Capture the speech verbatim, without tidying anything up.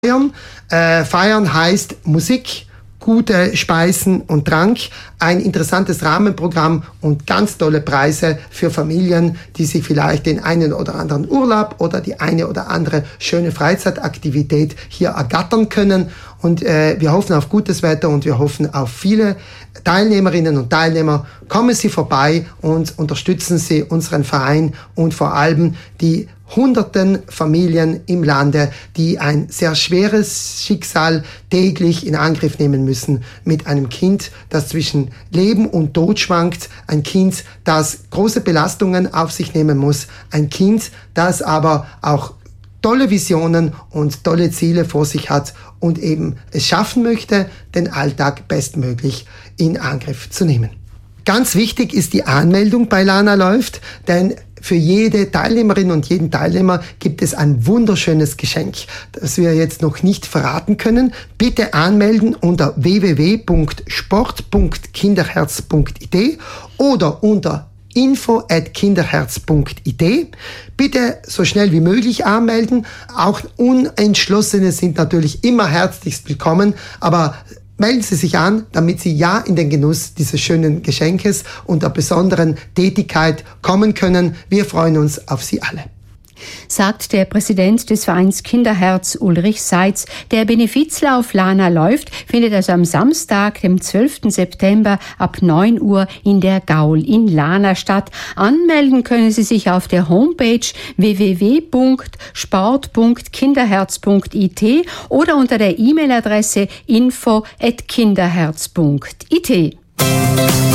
Feiern. Äh, feiern heißt Musik, gute Speisen und Trank, ein interessantes Rahmenprogramm und ganz tolle Preise für Familien, die sich vielleicht den einen oder anderen Urlaub oder die eine oder andere schöne Freizeitaktivität hier ergattern können. Und äh, wir hoffen auf gutes Wetter und wir hoffen auf viele Teilnehmerinnen und Teilnehmer. Kommen Sie vorbei und unterstützen Sie unseren Verein und vor allem die hunderten Familien im Lande, die ein sehr schweres Schicksal täglich in Angriff nehmen müssen mit einem Kind, das zwischen Leben und Tod schwankt, ein Kind, das große Belastungen auf sich nehmen muss, ein Kind, das aber auch tolle Visionen und tolle Ziele vor sich hat und eben es schaffen möchte, den Alltag bestmöglich in Angriff zu nehmen. Ganz wichtig ist die Anmeldung bei Lana läuft, denn für jede Teilnehmerin und jeden Teilnehmer gibt es ein wunderschönes Geschenk, das wir jetzt noch nicht verraten können. Bitte anmelden unter w w w punkt sport punkt kinderherz punkt i t oder unter info at kinderherz punkt i t. Bitte so schnell wie möglich anmelden. Auch Unentschlossene sind natürlich immer herzlichst willkommen, aber melden Sie sich an, damit Sie ja in den Genuss dieses schönen Geschenkes und der besonderen Tätigkeit kommen können. Wir freuen uns auf Sie alle. Sagt der Präsident des Vereins Kinderherz Ulrich Seitz. Der Benefizlauf Lana läuft, findet also am Samstag, dem zwölften September ab neun Uhr in der Gaul in Lana statt. Anmelden können Sie sich auf der Homepage w w w punkt sport punkt kinderherz punkt i t oder unter der E-Mail-Adresse info at kinderherz punkt i t.